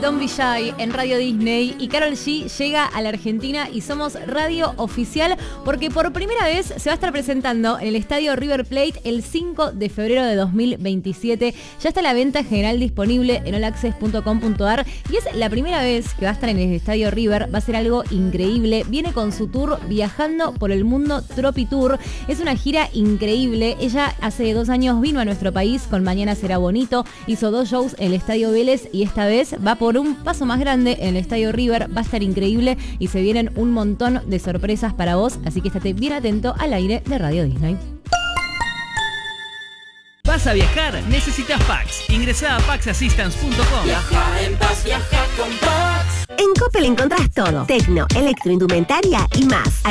Don't Be Shy en Radio Disney y Karol G llega a la Argentina y somos radio oficial porque por primera vez se va a estar presentando en el estadio River Plate el 5 de febrero de 2027. Ya está la venta general disponible en allaccess.com.ar y es la primera vez que va a estar en el estadio River. Va a ser algo increíble. Viene con su tour Viajando por el Mundo Tropi Tour. Es una gira increíble. Ella hace 2 años vino a nuestro país con Mañana Será Bonito, hizo 2 shows en el estadio Vélez y esta vez va por un paso más grande en el estadio River. Va a estar increíble y se vienen un montón de sorpresas para vos, así que estate bien atento al aire de Radio Disney. ¿Vas a viajar? Necesitas Pax. Ingresá a paxassistance.com. Viaja en paz, viaja con Pax. En Coppel encontrás todo: tecno, electroindumentaria y más.